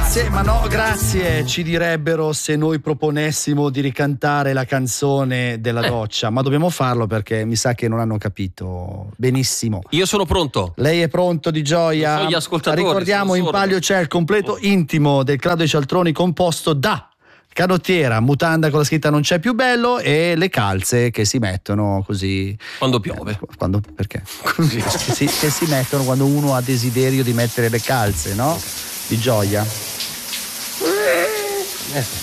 Grazie, ma no, grazie, ci direbbero se noi proponessimo di ricantare la canzone della doccia, ma dobbiamo farlo perché mi sa che non hanno capito benissimo. Io sono pronto. Lei è pronto, Di Gioia? Non so gli ascoltatori, ricordiamo, sono in palio c'è il completo intimo del Claudio Cialtroni, composto da canottiera, mutanda con la scritta "non c'è più bello" e le calze che si mettono così quando piove. Perché? Così. che si mettono quando uno ha desiderio di mettere le calze, no? Di Gioia.